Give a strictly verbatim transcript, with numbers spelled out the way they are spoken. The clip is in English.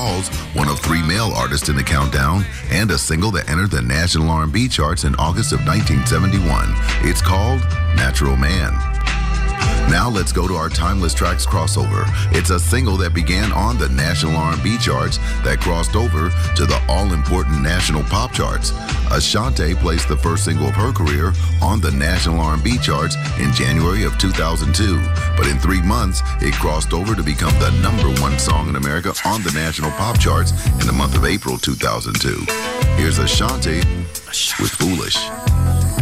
Rawls, one of three male artists in the countdown, and a single that entered the national R and B charts in August of nineteen seventy-one. It's called Natural Man. Now let's go to our Timeless Tracks crossover. It's a single that began on the national R and B charts that crossed over to the all-important national pop charts. Ashanti placed the first single of her career on the national R and B charts in January of two thousand two. But in three months, it crossed over to become the number one song in America on the national pop charts in the month of April two thousand two. Here's Ashanti with Foolish.